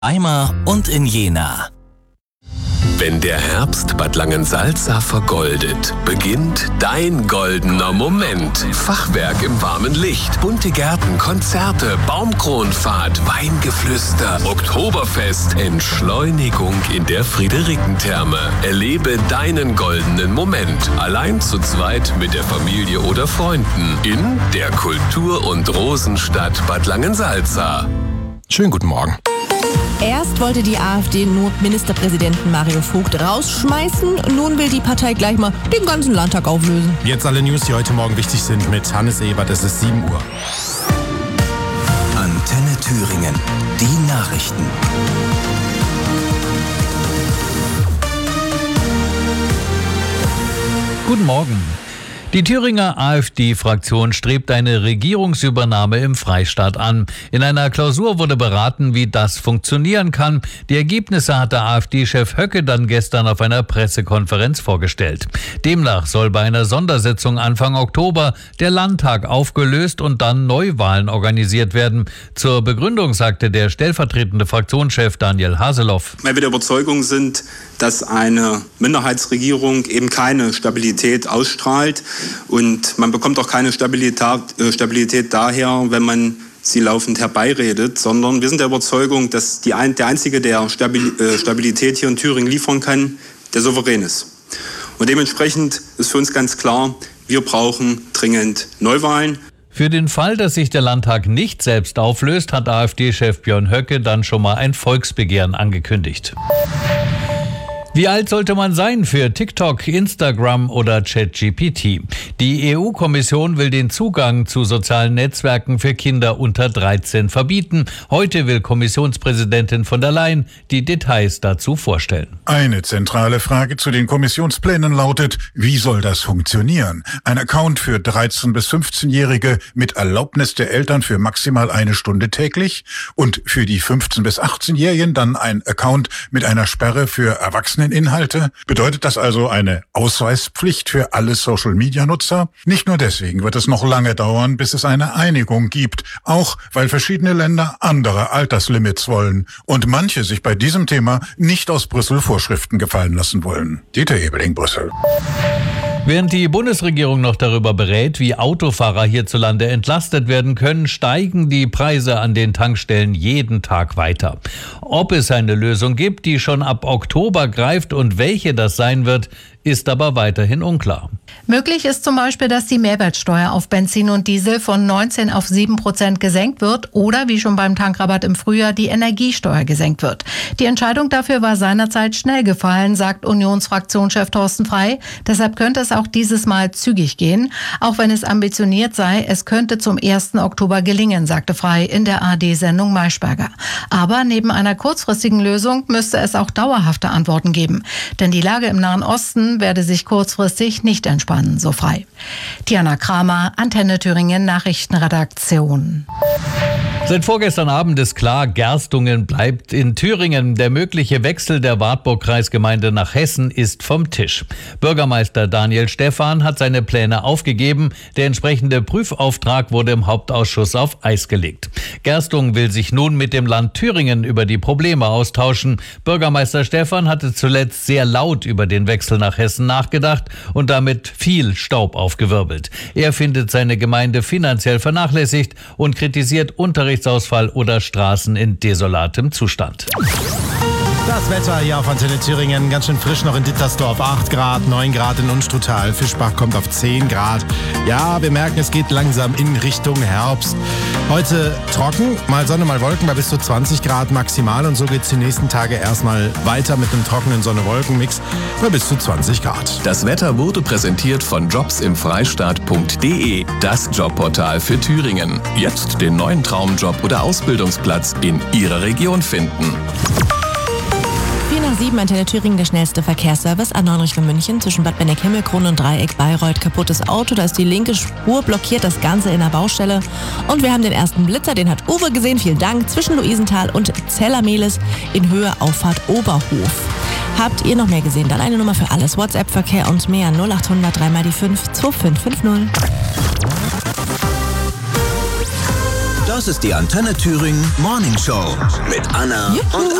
Weimar und in Jena. Wenn der Herbst Bad Langensalza vergoldet, beginnt dein goldener Moment. Fachwerk im warmen Licht, bunte Gärten, Konzerte, Baumkronfahrt, Weingeflüster, Oktoberfest, Entschleunigung in der Friederikentherme. Erlebe deinen goldenen Moment, allein zu zweit mit der Familie oder Freunden in der Kultur- und Rosenstadt Bad Langensalza. Schönen guten Morgen. Erst wollte die AfD nur Ministerpräsidenten Mario Vogt rausschmeißen. Nun will die Partei gleich mal den ganzen Landtag auflösen. Jetzt alle News, die heute Morgen wichtig sind mit Hannes Ebert. Es ist 7 Uhr. Antenne Thüringen. Die Nachrichten. Guten Morgen. Die Thüringer AfD-Fraktion strebt eine Regierungsübernahme im Freistaat an. In einer Klausur wurde beraten, wie das funktionieren kann. Die Ergebnisse hat der AfD-Chef Höcke dann gestern auf einer Pressekonferenz vorgestellt. Demnach soll bei einer Sondersitzung Anfang Oktober der Landtag aufgelöst und dann Neuwahlen organisiert werden. Zur Begründung sagte der stellvertretende Fraktionschef Daniel Haseloff: Weil wir der Überzeugung sind, dass eine Minderheitsregierung eben keine Stabilität ausstrahlt. Und man bekommt auch keine Stabilität daher, wenn man sie laufend herbeiredet, sondern wir sind der Überzeugung, dass der Einzige, der Stabilität hier in Thüringen liefern kann, der Souverän ist. Und dementsprechend ist für uns ganz klar, wir brauchen dringend Neuwahlen. Für den Fall, dass sich der Landtag nicht selbst auflöst, hat AfD-Chef Björn Höcke dann schon mal ein Volksbegehren angekündigt. Wie alt sollte man sein für TikTok, Instagram oder ChatGPT? Die EU-Kommission will den Zugang zu sozialen Netzwerken für Kinder unter 13 verbieten. Heute will Kommissionspräsidentin von der Leyen die Details dazu vorstellen. Eine zentrale Frage zu den Kommissionsplänen lautet: Wie soll das funktionieren? Ein Account für 13- bis 15-Jährige mit Erlaubnis der Eltern für maximal 1 Stunde täglich und für die 15- bis 18-Jährigen dann ein Account mit einer Sperre für Erwachsene. Inhalte? Bedeutet das also eine Ausweispflicht für alle Social-Media-Nutzer? Nicht nur deswegen wird es noch lange dauern, bis es eine Einigung gibt, auch weil verschiedene Länder andere Alterslimits wollen und manche sich bei diesem Thema nicht aus Brüssel Vorschriften gefallen lassen wollen. Dieter Ebeling, Brüssel. Während die Bundesregierung noch darüber berät, wie Autofahrer hierzulande entlastet werden können, steigen die Preise an den Tankstellen jeden Tag weiter. Ob es eine Lösung gibt, die schon ab Oktober greift und welche das sein wird, ist aber weiterhin unklar. Möglich ist zum Beispiel, dass die Mehrwertsteuer auf Benzin und Diesel von 19 auf 7% gesenkt wird oder wie schon beim Tankrabatt im Frühjahr die Energiesteuer gesenkt wird. Die Entscheidung dafür war seinerzeit schnell gefallen, sagt Unionsfraktionschef Thorsten Frey. Deshalb könnte es auch dieses Mal zügig gehen. Auch wenn es ambitioniert sei, es könnte zum 1. Oktober gelingen, sagte Frey in der ARD-Sendung Maischberger. Aber neben einer kurzfristigen Lösung müsste es auch dauerhafte Antworten geben. Denn die Lage im Nahen Osten werde sich kurzfristig nicht entspannen, so Frey. Diana Kramer, Antenne Thüringen Nachrichtenredaktion. Seit vorgestern Abend ist klar, Gerstungen bleibt in Thüringen. Der mögliche Wechsel der Wartburg-Kreisgemeinde nach Hessen ist vom Tisch. Bürgermeister Daniel Stephan hat seine Pläne aufgegeben. Der entsprechende Prüfauftrag wurde im Hauptausschuss auf Eis gelegt. Gerstungen will sich nun mit dem Land Thüringen über die Probleme austauschen. Bürgermeister Stephan hatte zuletzt sehr laut über den Wechsel nach Hessen nachgedacht und damit viel Staub aufgewirbelt. Er findet seine Gemeinde finanziell vernachlässigt und kritisiert Unterrichtsausfall oder Straßen in desolatem Zustand. Das Wetter hier auf Antenne Thüringen, ganz schön frisch noch in Dittersdorf, 8 Grad, 9 Grad in Unstrutal, Fischbach kommt auf 10 Grad. Ja, wir merken, es geht langsam in Richtung Herbst. Heute trocken, mal Sonne, mal Wolken bei bis zu 20 Grad maximal und so geht es die nächsten Tage erstmal weiter mit einem trockenen Sonne-Wolken-Mix bei bis zu 20 Grad. Das Wetter wurde präsentiert von jobsimfreistaat.de, das Jobportal für Thüringen. Jetzt den neuen Traumjob oder Ausbildungsplatz in Ihrer Region finden. 4:07, Antenne Thüringen, der schnellste Verkehrsservice. A9 Richtung München zwischen Bad Benneck-Himmelkron und Dreieck Bayreuth. Kaputtes Auto, da ist die linke Spur blockiert, das Ganze in der Baustelle. Und wir haben den ersten Blitzer, den hat Uwe gesehen, vielen Dank, zwischen Luisenthal und Zellermehlis in Höhe Auffahrt Oberhof. Habt ihr noch mehr gesehen? Dann eine Nummer für alles. WhatsApp-Verkehr und mehr 0800 3x5 2550. Das ist die Antenne Thüringen Morning Show mit Anna und